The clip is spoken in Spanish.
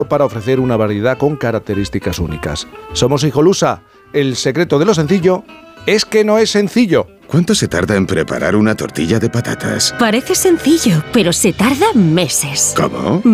para ofrecer una variedad con características únicas. Somos Hijolusa. El secreto de lo sencillo es que no es sencillo. ¿Cuánto se tarda en preparar una tortilla de patatas? Parece sencillo, pero se tarda meses. ¿Cómo?